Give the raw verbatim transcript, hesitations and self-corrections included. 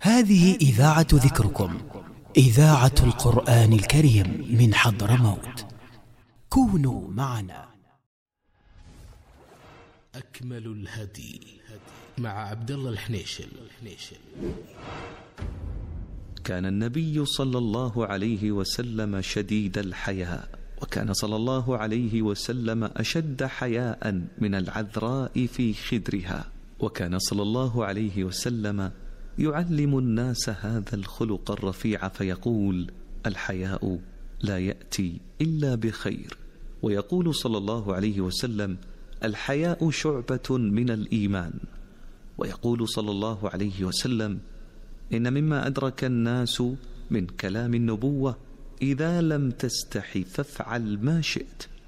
هذه إذاعة ذكركم، إذاعة القرآن الكريم من حضرموت. كونوا معنا. أكمل الهدي مع عبد الله الحنيشل. كان النبي صلى الله عليه وسلم شديد الحياء، وكان صلى الله عليه وسلم أشد حياء من العذراء في خدرها، وكان صلى الله عليه وسلم يعلم الناس هذا الخلق الرفيع فيقول: الحياء لا يأتي إلا بخير. ويقول صلى الله عليه وسلم: الحياء شعبة من الإيمان. ويقول صلى الله عليه وسلم: إن مما أدرك الناس من كلام النبوة: إذا لم تستحي فافعل ما شئت.